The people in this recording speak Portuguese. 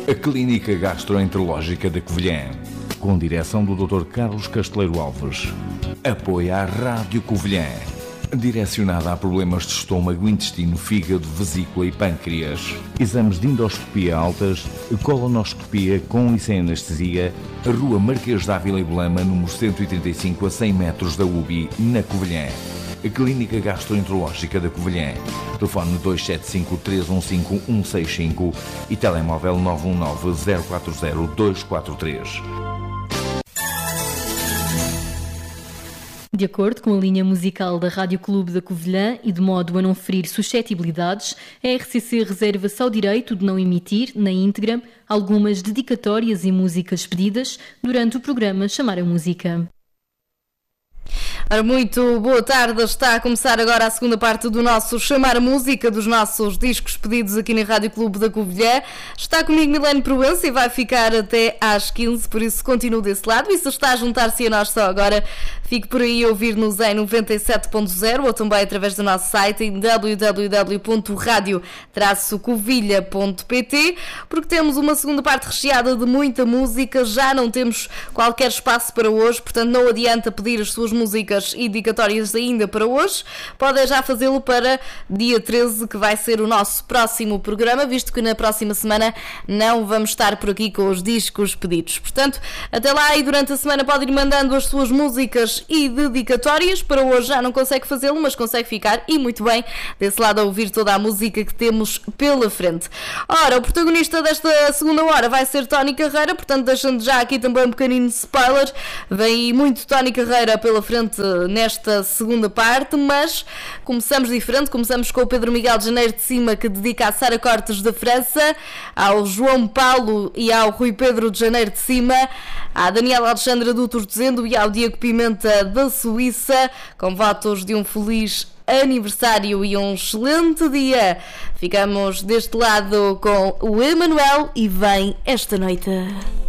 A Clínica Gastroenterológica da Covilhã, com direção do Dr. Carlos Casteleiro Alves. Apoia a Rádio Covilhã, direcionada a problemas de estômago, intestino, fígado, vesícula e pâncreas. Exames de endoscopia altas, colonoscopia com e sem anestesia. Rua Marquês de Ávila e Belema, número 135, a 100 metros da UBI, na Covilhã. A Clínica Gastroenterológica da Covilhã. Telefone 275-315-165 e telemóvel 919-040-243. De acordo com a linha musical da Rádio Clube da Covilhã e de modo a não ferir suscetibilidades, a RCC reserva-se ao direito de não emitir, na íntegra, algumas dedicatórias e músicas pedidas durante o programa Chamar a Música. Ora, muito boa tarde, está a começar agora a segunda parte do nosso Chamar a Música, dos nossos discos pedidos aqui na Rádio Clube da Covilhã. Está comigo Milene Proença e vai ficar até às 15, por isso continuo desse lado. E se está a juntar-se a nós só agora, fique por aí a ouvir-nos em 97.0 ou também através do nosso site em www.radio-covilha.pt, porque temos uma segunda parte recheada de muita música, já não temos qualquer espaço para hoje, portanto não adianta pedir as suas músicas e dedicatórias ainda para hoje, podem já fazê-lo para dia 13, que vai ser o nosso próximo programa, visto que na próxima semana não vamos estar por aqui com os discos pedidos. Portanto, até lá e durante a semana pode ir mandando as suas músicas e dedicatórias. Para hoje já não consegue fazê-lo, mas consegue ficar, e muito bem, desse lado a ouvir toda a música que temos pela frente. Ora, o protagonista desta segunda hora vai ser Tony Carreira, portanto deixando já aqui também um pequenino spoiler, vem muito Tony Carreira pela frente nesta segunda parte, mas começamos diferente, começamos com o Pedro Miguel de Janeiro de Cima, que dedica a Sara Cortes da França, ao João Paulo e ao Rui Pedro de Janeiro de Cima, à Daniela Alexandra do Tortezendo e ao Diego Pimenta da Suíça, com votos de um feliz aniversário e um excelente dia. Ficamos deste lado com o Emanuel e vem esta noite.